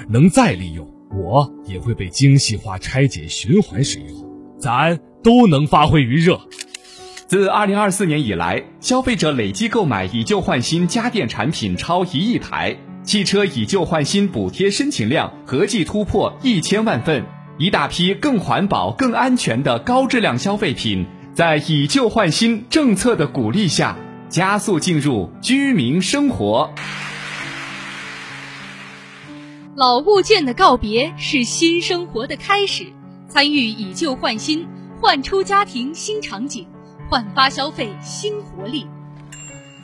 能再利用，我也会被精细化拆解循环使用，咱都能发挥余热。 自2024年以来，消费者累计购买以旧换新家电产品超1亿台，汽车以旧换新补贴申请量合计突破1000万份，一大批更环保、更安全的高质量消费品，在以旧换新政策的鼓励下，加速进入居民生活。 老物件的告别是新生活的开始，参与以旧换新，焕出家庭新场景，焕发消费新活力。